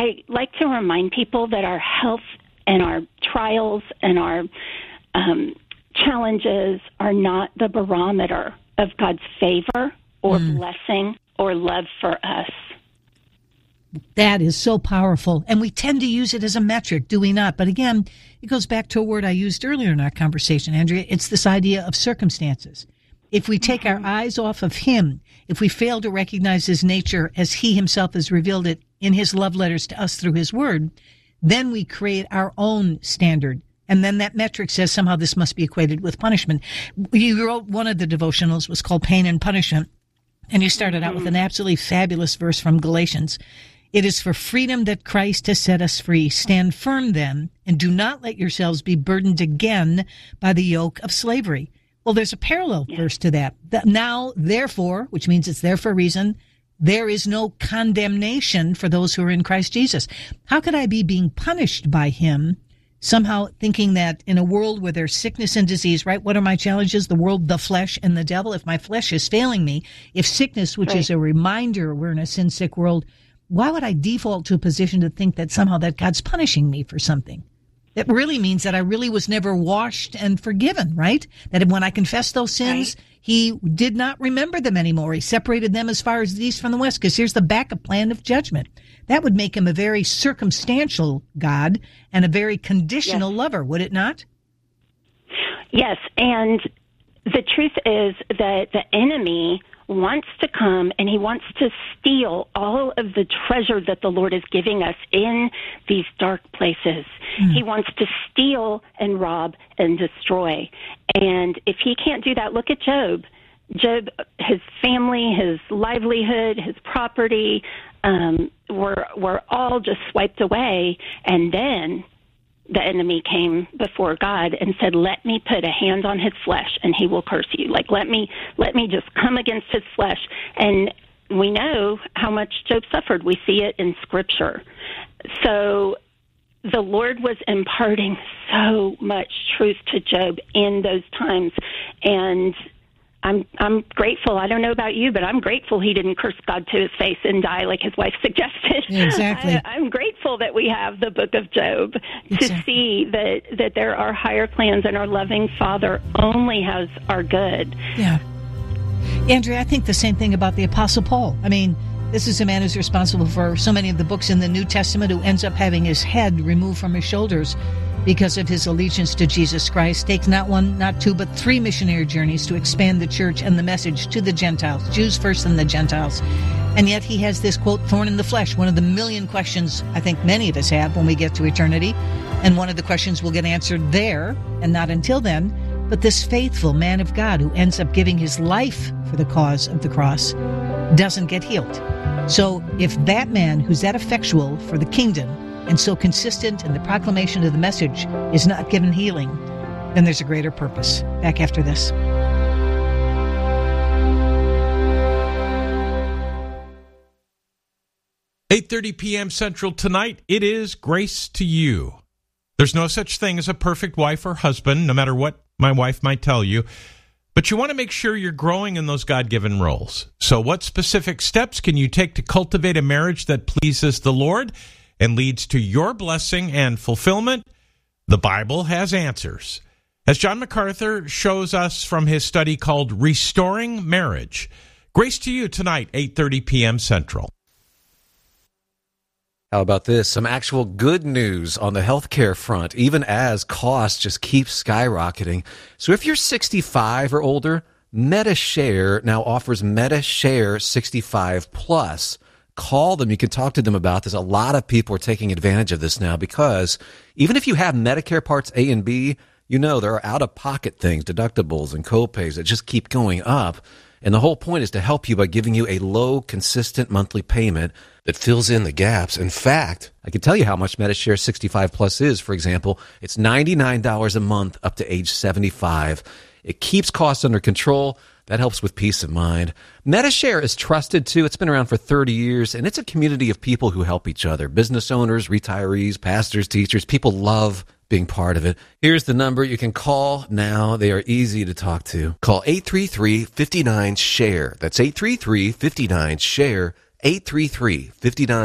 I like to remind people that our health and our trials and our challenges are not the barometer of God's favor or blessing or love for us. That is so powerful. And we tend to use it as a metric, do we not? But again, it goes back to a word I used earlier in our conversation, Andrea. It's this idea of circumstances. If we take our eyes off of him, if we fail to recognize his nature as he himself has revealed it in his love letters to us through his word, then we create our own standard. And then that metric says somehow this must be equated with punishment. You wrote one of the devotionals was called Pain and Punishment. And you started out with an absolutely fabulous verse from Galatians. It is for freedom that Christ has set us free. Stand firm then, and do not let yourselves be burdened again by the yoke of slavery. Well, there's a parallel verse to that. Now, therefore, which means it's there for a reason, there is no condemnation for those who are in Christ Jesus. How could I be being punished by him, somehow thinking that in a world where there's sickness and disease, right? What are my challenges? The world, the flesh, and the devil. If my flesh is failing me, if sickness, which is a reminder we're in a sin-sick world, why would I default to a position to think that somehow that God's punishing me for something? It really means that I really was never washed and forgiven, right? That when I confessed those sins, he did not remember them anymore. He separated them as far as the east from the west, because here's the backup plan of judgment. That would make him a very circumstantial God and a very conditional lover, would it not? Yes, and the truth is that the enemy wants to come and he wants to steal all of the treasure that the Lord is giving us in these dark places. He wants to steal and rob and destroy. And if he can't do that, look at Job. Job, his family, his livelihood, his property were all just swiped away. And then the enemy came before God and said, let me put a hand on his flesh and he will curse you. Like, let me just come against his flesh. And we know how much Job suffered. We see it in Scripture. So the Lord was imparting so much truth to Job in those times. And I'm grateful. I don't know about you, but I'm grateful he didn't curse God to his face and die like his wife suggested. Exactly. I'm grateful that we have the book of Job to see that there are higher plans and our loving Father only has our good. Yeah. Andrea, I think the same thing about the Apostle Paul. I mean, this is a man who's responsible for so many of the books in the New Testament who ends up having his head removed from his shoulders because of his allegiance to Jesus Christ. Takes not one, not two, but 3 missionary journeys to expand the church and the message to the Gentiles, Jews first and the Gentiles. And yet he has this, quote, thorn in the flesh, one of the million questions I think many of us have when we get to eternity. And one of the questions will get answered there and not until then. But this faithful man of God who ends up giving his life for the cause of the cross doesn't get healed. So if that man who's that effectual for the kingdom and so consistent in the proclamation of the message is not given healing, then there's a greater purpose. Back after this. $8:30 p.m. Central tonight, it is Grace to You. There's no such thing as a perfect wife or husband, no matter what my wife might tell you. But you want to make sure you're growing in those God-given roles. So what specific steps can you take to cultivate a marriage that pleases the Lord and leads to your blessing and fulfillment? The Bible has answers. As John MacArthur shows us from his study called Restoring Marriage. Grace to You tonight, 8:30 p.m. Central. How about this? Some actual good news on the healthcare front, even as costs just keep skyrocketing. So if you're 65 or older, MediShare now offers MediShare 65 Plus. Call them. You can talk to them about this. A lot of people are taking advantage of this now because even if you have Medicare Parts A and B, you know there are out-of-pocket things, deductibles and co-pays that just keep going up. And the whole point is to help you by giving you a low, consistent monthly payment that fills in the gaps. In fact, I can tell you how much MediShare 65 Plus is. For example, it's $99 a month up to age 75. It keeps costs under control. That helps with peace of mind. MediShare is trusted, too. It's been around for 30 years, and it's a community of people who help each other. Business owners, retirees, pastors, teachers. People love being part of it. Here's the number you can call now. They are easy to talk to. Call 833-59-SHARE. That's 833-59-SHARE, 833-59